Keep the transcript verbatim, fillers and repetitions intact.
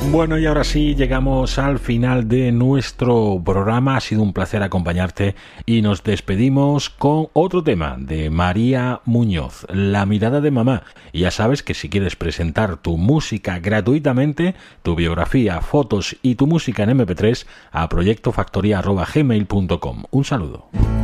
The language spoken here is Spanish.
Bueno, y ahora sí llegamos al final de nuestro programa. Ha sido un placer acompañarte y nos despedimos con otro tema de María Muñoz, La mirada de mamá. Y ya sabes que si quieres presentar tu música gratuitamente, tu biografía, fotos y tu música en eme pe tres, a proyecto factoría arroba gmail punto com. Un saludo.